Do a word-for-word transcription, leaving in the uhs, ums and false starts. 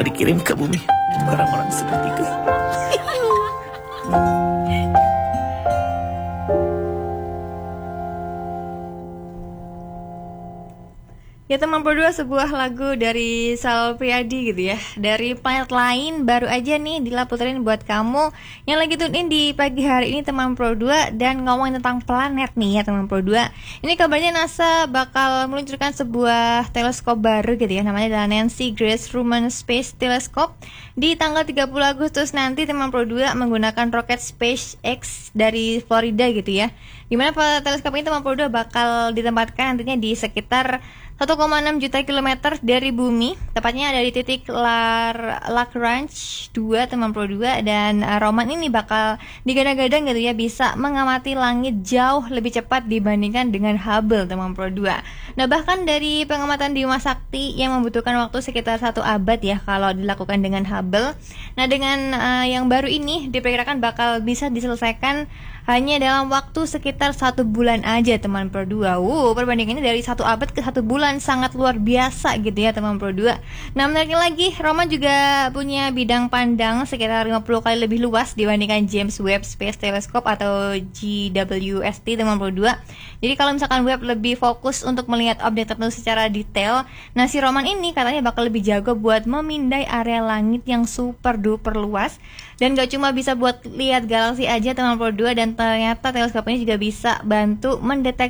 dikirim ke bumi orang-orang seperti itu. Ya teman berdua, sebuah lagu dari Sal Priadi gitu ya, dari planet lain, baru aja nih Dila puterin buat kamu yang lagi tune in di pagi hari ini teman Pro dua. Dan ngomongin tentang planet nih ya teman Pro dua, ini kabarnya NASA bakal meluncurkan sebuah teleskop baru gitu ya, namanya adalah Nancy Grace Roman Space Telescope di tanggal tiga puluh Agustus nanti teman Pro dua, menggunakan roket SpaceX dari Florida gitu ya. Dimana teleskop ini teman Pro dua bakal ditempatkan nantinya di sekitar satu koma enam juta kilometer dari bumi, tepatnya ada di titik Lar Lagrange dua teman Pro dua. Dan uh, roman ini bakal digadang-gadang gitu ya, bisa mengamati langit jauh lebih cepat dibandingkan dengan Hubble teman Pro dua. Nah bahkan dari pengamatan di Bima Sakti yang membutuhkan waktu sekitar satu abad ya kalau dilakukan dengan Hubble. Nah dengan uh, yang baru ini diperkirakan bakal bisa diselesaikan hanya dalam waktu sekitar satu bulan aja teman Pro dua. Wow, perbandingannya dari satu abad ke satu bulan sangat luar biasa gitu ya teman Pro dua. Nah menariknya lagi, Roman juga punya bidang pandang sekitar lima puluh kali lebih luas dibandingkan James Webb Space Telescope atau J W S T teman Pro dua. Jadi kalau misalkan Webb lebih fokus untuk melihat objek tertentu secara detail, nah si Roman ini katanya bakal lebih jago buat memindai area langit yang super duper luas. Dan gak cuma bisa buat lihat galaksi aja teman Pro dua, dan ternyata teleskop ini juga bisa bantu mendeteksi